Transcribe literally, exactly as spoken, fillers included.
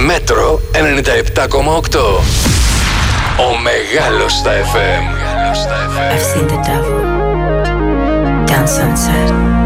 Μέτρο ενενήντα επτά κόμμα οκτώ. Ο Μεγάλος στα εφ εμ. I've seen the devil down sunset.